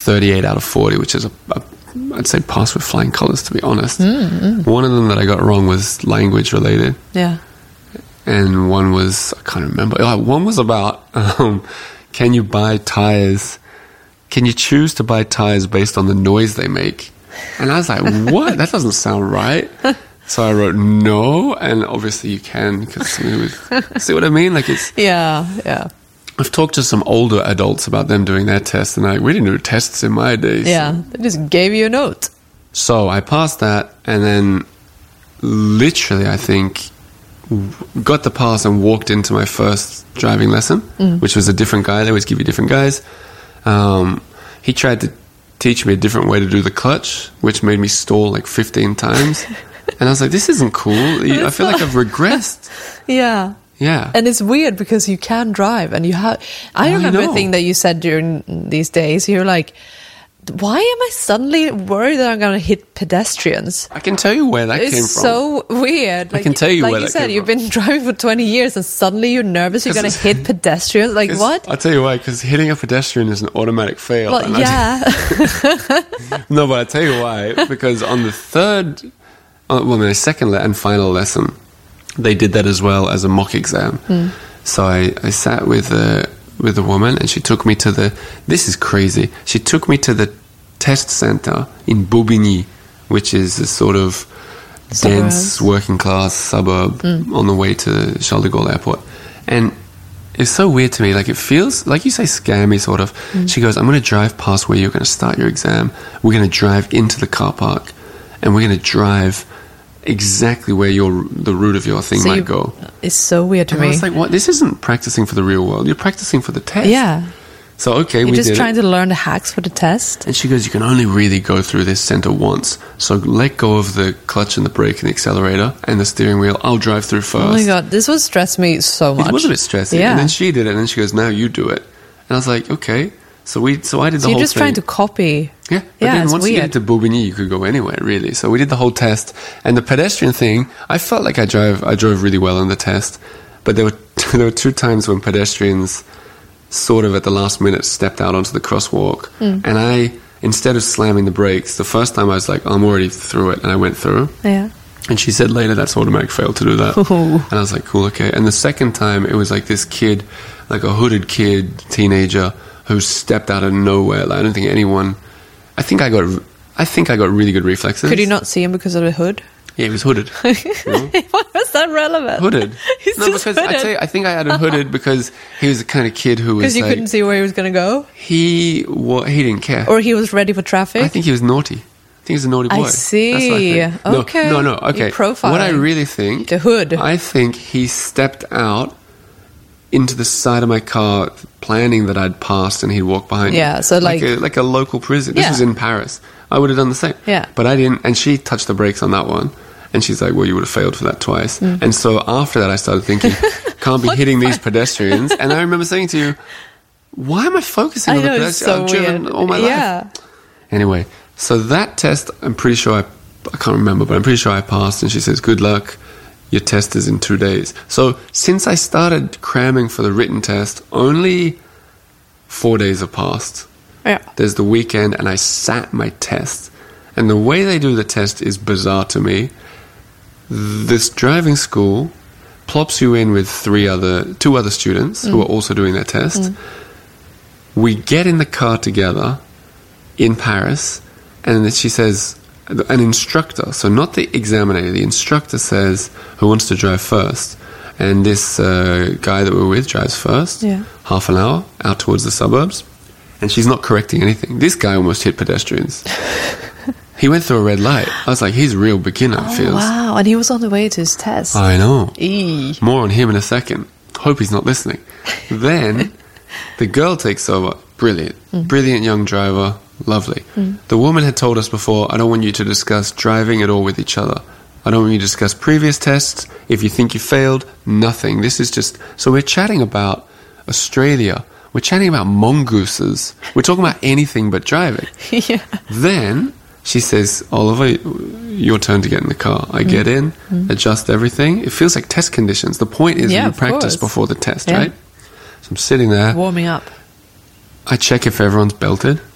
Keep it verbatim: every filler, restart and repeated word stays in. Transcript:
thirty-eight out of forty, which is a, a I'd say pass with flying colours, to be honest. Mm, mm. One of them that I got wrong was language related. Yeah. And one was, I can't remember. Oh, one was about, um, can you buy tyres, can you choose to buy tyres based on the noise they make? And I was like, what? That doesn't sound right. So I wrote no, and obviously you can, because see what I mean? Like it's... Yeah, yeah. I've talked to some older adults about them doing their tests, and like, we didn't do tests in my days. Yeah, they just gave you a note. So I passed that, and then literally, I think, got the pass and walked into my first driving lesson, mm. which was a different guy. They always give you different guys. Um, he tried to teach me a different way to do the clutch, which made me stall like fifteen times. And I was like, this isn't cool. I feel like I've regressed. Yeah. Yeah. And it's weird because you can drive and you have... I oh, remember I a thing that you said during these days. You're like, why am I suddenly worried that I'm going to hit pedestrians? I can tell you where that it's came from. It's so weird. Like, I can tell you like where you that said, came you've from. been driving for twenty years and suddenly you're nervous you're going to hit pedestrians. Like, what? I'll tell you why, because hitting a pedestrian is an automatic fail. Well, and yeah. I, no, but I'll tell you why. Because on the third, uh, well, my second le- and final lesson, they did that as well as a mock exam. Mm. So I, I sat with a, with a woman and she took me to the, this is crazy, she took me to the test center in Bobigny, which is a sort of Suburbs. dense working class suburb mm. on the way to Charles de Gaulle Airport. And it's so weird to me. Like, it feels, like you say, scammy sort of. Mm. She goes, I'm going to drive past where you're going to start your exam. We're going to drive into the car park and we're going to drive exactly where your the route of your thing so might you, go. It's so weird to and me. I was like, what? This isn't practicing for the real world. You're practicing for the test. Yeah. So, okay, You're we just did trying it. to learn the hacks for the test. And she goes, you can only really go through this center once. So let go of the clutch and the brake and the accelerator and the steering wheel. I'll drive through first. Oh my God, this would stress me so much. It was a bit stressing. Yeah. And then she did it, and then she goes, now you do it. And I was like, okay. So we, so I did the so whole thing. you're just trying to copy. Yeah. But yeah, then it's once weird. you get to Bobigny, you could go anywhere, really. So we did the whole test. And the pedestrian thing, I felt like I drove, I drove really well on the test. But there were, there were two times when pedestrians sort of at the last minute stepped out onto the crosswalk. Mm. And I, instead of slamming the brakes, the first time I was like, I'm already through it. And I went through. Yeah. And she said later, that's automatic fail to do that. Ooh. And I was like, cool, okay. And the second time, it was like this kid, like a hooded kid, teenager, who stepped out of nowhere. Like, I don't think anyone... I think I got I think I got really good reflexes. Could you not see him because of the hood? Yeah, he was hooded. You know? Why was that relevant? Hooded. He's no, just because hooded. I tell you, I think I had him hooded because he was the kind of kid who was Because you like... couldn't see where he was going to go? He, well, he didn't care. Or he was ready for traffic? I think he was naughty. I think he was a naughty boy. I see. That's what I think. No, okay. No, no, okay. You're profiling. What I really think... The hood. I think he stepped out into the side of my car planning that I'd passed and he'd walk behind me. Yeah, so like... Like a, like a local prison. This Yeah. was in Paris. I would have done the same. Yeah. But I didn't, and she touched the brakes on that one. And she's like, well, you would have failed for that twice. Mm. And so after that, I started thinking, can't be hitting these pedestrians. And I remember saying to you, why am I focusing I on know, the it's pedestrians? so I've driven weird. all my Yeah. life. Anyway, so that test, I'm pretty sure I, I can't remember, but I'm pretty sure I passed. And she says, good luck. Your test is in two days. So since I started cramming for the written test, only four days have passed. Yeah. There's the weekend, and I sat my test. And the way they do the test is bizarre to me. This driving school plops you in with three other, two other students mm. who are also doing their test. Mm. We get in the car together in Paris, and then she says, an instructor, so not the examiner, the instructor says, who wants to drive first? And this uh, guy that we're with drives first, yeah. half an hour out towards the suburbs, and she's not correcting anything. This guy almost hit pedestrians. He went through a red light. I was like, he's a real beginner, oh, it feels. Wow, and he was on the way to his test. I know. Eee. More on him in a second. Hope he's not listening. Then the girl takes over. Brilliant. Mm. Brilliant young driver. Lovely. Mm. The woman had told us before, I don't want you to discuss driving at all with each other. I don't want you to discuss previous tests. If you think you failed, nothing. This is just... So we're chatting about Australia. We're chatting about mongooses. We're talking about anything but driving. Yeah. Then she says, Oliver, your turn to get in the car. I mm. get in, mm. adjust everything. It feels like test conditions. The point is yeah, you practice course. before the test, yeah. right? So I'm sitting there. Warming up. I check if everyone's belted.